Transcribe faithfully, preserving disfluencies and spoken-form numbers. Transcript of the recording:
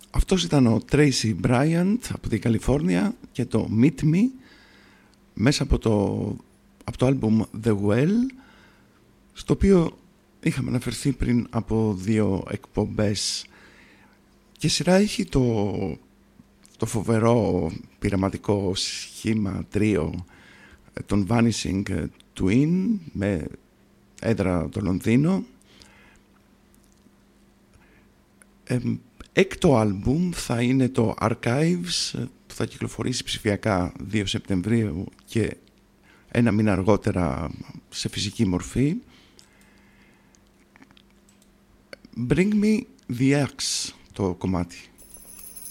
Αυτός ήταν ο Tracy Bryant από την Καλιφόρνια και το Meet Me μέσα από το, από το άλμπουμ The Well, στο οποίο είχαμε αναφερθεί πριν από δύο εκπομπές. Και σειρά έχει το, το φοβερό πειραματικό σχήμα τρίο των Vanishing Twin με έδρα το Λονδίνο. Ε, έκτο άλμπουμ θα είναι το Archives, που θα κυκλοφορήσει ψηφιακά δύο Σεπτεμβρίου και ένα μήνα αργότερα σε φυσική μορφή. Bring Me the Axe το κομμάτι.